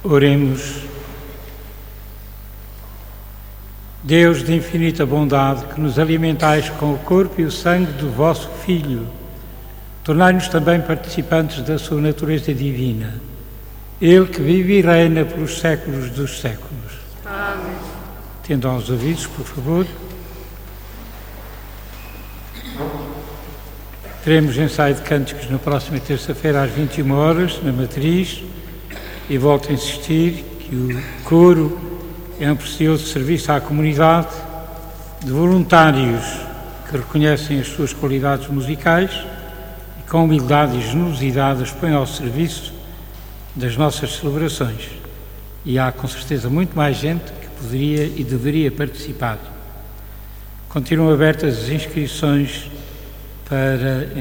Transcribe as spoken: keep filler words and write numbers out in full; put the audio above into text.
Oremos. Deus de infinita bondade, que nos alimentais com o corpo e o sangue do vosso Filho, tornai-nos também participantes da sua natureza divina. Ele que vive e reina pelos séculos dos séculos. Amém. Tendam aos ouvidos, por favor. Teremos ensaio de cânticos na próxima terça-feira às vinte e uma horas, na Matriz, e volto a insistir que o coro é um precioso serviço à comunidade de voluntários que reconhecem as suas qualidades musicais e com humildade e generosidade as põem ao serviço das nossas celebrações. E há com certeza muito mais gente que poderia e deveria participar. Continuam abertas as inscrições para